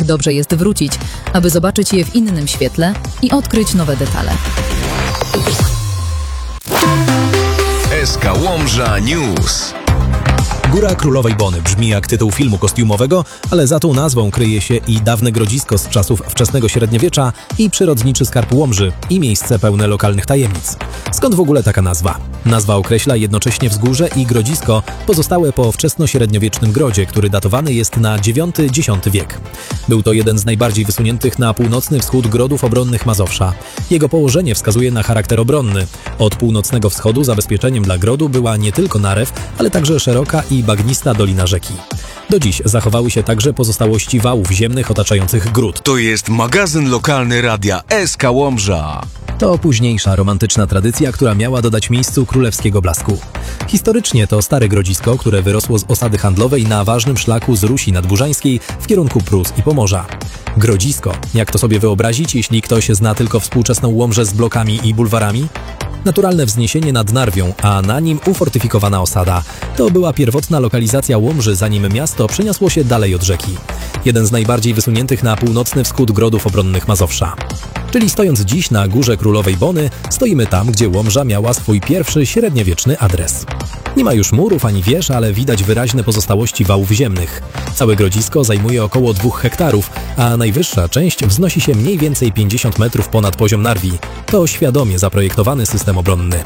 dobrze jest wrócić, aby zobaczyć je w innym świetle i odkryć nowe detale. SK Łomża News. Góra Królowej Bony brzmi jak tytuł filmu kostiumowego, ale za tą nazwą kryje się i dawne grodzisko z czasów wczesnego średniowiecza i przyrodniczy skarb Łomży i miejsce pełne lokalnych tajemnic. Skąd w ogóle taka nazwa? Nazwa określa jednocześnie wzgórze i grodzisko pozostałe po wczesnośredniowiecznym grodzie, który datowany jest na IX-X wiek. Był to jeden z najbardziej wysuniętych na północny wschód grodów obronnych Mazowsza. Jego położenie wskazuje na charakter obronny. Od północnego wschodu zabezpieczeniem dla grodu była nie tylko narew, ale także szeroka i bagnista dolina rzeki. Do dziś zachowały się także pozostałości wałów ziemnych otaczających gród. To jest magazyn lokalny radia SK Łomża. To późniejsza romantyczna tradycja, która miała dodać miejscu królewskiego blasku. Historycznie to stare grodzisko, które wyrosło z osady handlowej na ważnym szlaku z Rusi Nadburzańskiej w kierunku Prus i Pomorza. Grodzisko, jak to sobie wyobrazić, jeśli ktoś zna tylko współczesną Łomżę z blokami i bulwarami? Naturalne wzniesienie nad Narwią, a na nim ufortyfikowana osada. To była pierwotna lokalizacja Łomży, zanim miasto przeniosło się dalej od rzeki. Jeden z najbardziej wysuniętych na północny wschód grodów obronnych Mazowsza. Czyli stojąc dziś na Górze Królowej Bony, stoimy tam, gdzie Łomża miała swój pierwszy średniowieczny adres. Nie ma już murów ani wież, ale widać wyraźne pozostałości wałów ziemnych. Całe grodzisko zajmuje około 2 hektarów, a najwyższa część wznosi się mniej więcej 50 metrów ponad poziom Narwi. To świadomie zaprojektowany system obronny.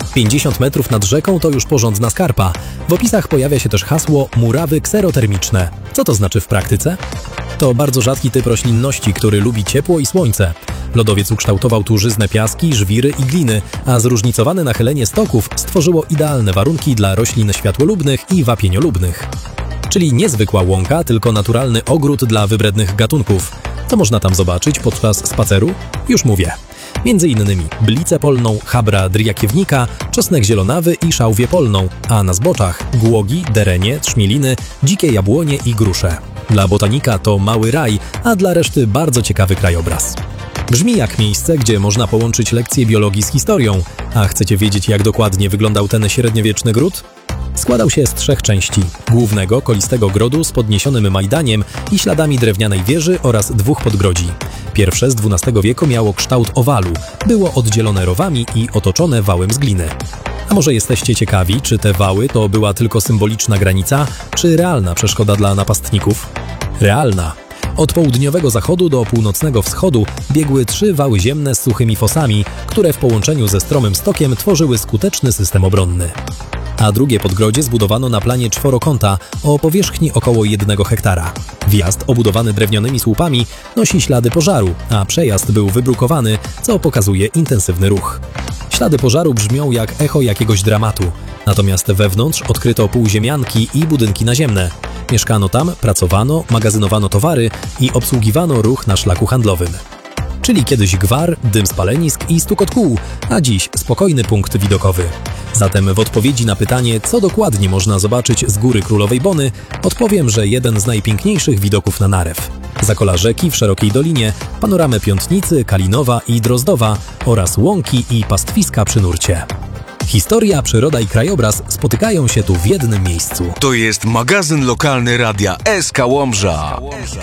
50 metrów nad rzeką to już porządna skarpa. W opisach pojawia się też hasło murawy kserotermiczne. Co to znaczy w praktyce? To bardzo rzadki typ roślinności, który lubi ciepło i słońce. Lodowiec ukształtował tu żyzne piaski, żwiry i gliny, a zróżnicowane nachylenie stoków stworzyło idealne warunki dla roślin światłolubnych i wapieniolubnych. Czyli niezwykła łąka, tylko naturalny ogród dla wybrednych gatunków. Co można tam zobaczyć podczas spaceru? Już mówię. Między innymi blicę polną, chabra dryjakiewnika, czosnek zielonawy i szałwię polną, a na zboczach głogi, derenie, trzmieliny, dzikie jabłonie i grusze. Dla botanika to mały raj, a dla reszty bardzo ciekawy krajobraz. Brzmi jak miejsce, gdzie można połączyć lekcje biologii z historią. A chcecie wiedzieć, jak dokładnie wyglądał ten średniowieczny gród? Składał się z 3 części. Głównego, kolistego grodu z podniesionym majdaniem i śladami drewnianej wieży oraz 2 podgrodzi. Pierwsze z XII wieku miało kształt owalu, było oddzielone rowami i otoczone wałem z gliny. A może jesteście ciekawi, czy te wały to była tylko symboliczna granica, czy realna przeszkoda dla napastników? Realna. Od południowego zachodu do północnego wschodu biegły 3 wały ziemne z suchymi fosami, które w połączeniu ze stromym stokiem tworzyły skuteczny system obronny. A drugie podgrodzie zbudowano na planie czworokąta o powierzchni około 1 hektara. Wjazd obudowany drewnianymi słupami nosi ślady pożaru, a przejazd był wybrukowany, co pokazuje intensywny ruch. Ślady pożaru brzmią jak echo jakiegoś dramatu, natomiast wewnątrz odkryto półziemianki i budynki naziemne. Mieszkano tam, pracowano, magazynowano towary i obsługiwano ruch na szlaku handlowym. Czyli kiedyś gwar, dym spalenisk i stukot kół, a dziś spokojny punkt widokowy. Zatem w odpowiedzi na pytanie, co dokładnie można zobaczyć z Góry Królowej Bony, odpowiem, że jeden z najpiękniejszych widoków na narew. Zakola rzeki w szerokiej dolinie, panoramę Piątnicy, Kalinowa i Drozdowa oraz łąki i pastwiska przy nurcie. Historia, przyroda i krajobraz spotykają się tu w jednym miejscu. To jest magazyn lokalny radia SK Łomża.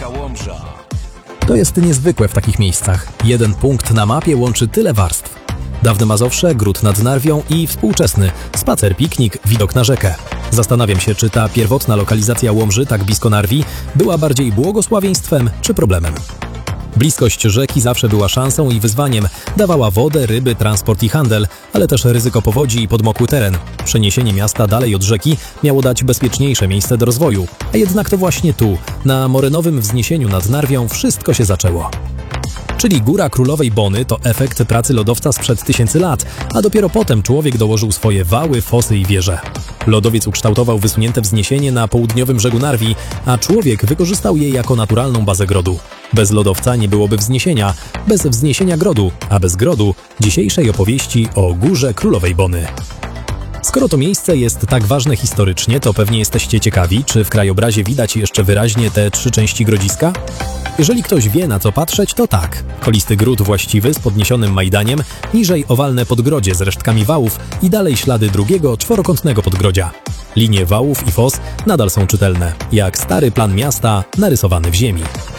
To jest niezwykłe w takich miejscach. Jeden punkt na mapie łączy tyle warstw. Dawne Mazowsze, gród nad Narwią i współczesny spacer, piknik, widok na rzekę. Zastanawiam się, czy ta pierwotna lokalizacja Łomży tak blisko Narwi była bardziej błogosławieństwem czy problemem. Bliskość rzeki zawsze była szansą i wyzwaniem. Dawała wodę, ryby, transport i handel, ale też ryzyko powodzi i podmokły teren. Przeniesienie miasta dalej od rzeki miało dać bezpieczniejsze miejsce do rozwoju. A jednak to właśnie tu, na morynowym wzniesieniu nad Narwią, wszystko się zaczęło. Czyli Góra Królowej Bony to efekt pracy lodowca sprzed 1000 lat, a dopiero potem człowiek dołożył swoje wały, fosy i wieże. Lodowiec ukształtował wysunięte wzniesienie na południowym brzegu Narwi, a człowiek wykorzystał je jako naturalną bazę grodu. Bez lodowca nie byłoby wzniesienia, bez wzniesienia grodu, a bez grodu dzisiejszej opowieści o Górze Królowej Bony. Skoro to miejsce jest tak ważne historycznie, to pewnie jesteście ciekawi, czy w krajobrazie widać jeszcze wyraźnie te 3 części grodziska? Jeżeli ktoś wie, na co patrzeć, to tak. Kolisty gród właściwy z podniesionym majdaniem, niżej owalne podgrodzie z resztkami wałów i dalej ślady drugiego, czworokątnego podgrodzia. Linie wałów i fos nadal są czytelne, jak stary plan miasta narysowany w ziemi.